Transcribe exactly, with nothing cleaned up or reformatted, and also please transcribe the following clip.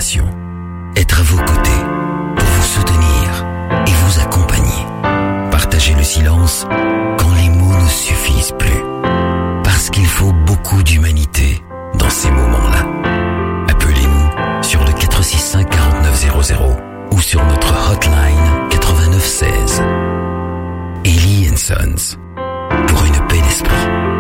génération. Être à vos côtés, pour vous soutenir et vous accompagner. Partager le silence quand les mots ne suffisent plus. Parce qu'il faut beaucoup d'humanité dans ces moments-là. Appelez-nous sur le quatre six cinq quarante-neuf zéro zéro ou sur notre hotline quatre-vingt-neuf seize. Ellie and Sons, pour une paix d'esprit.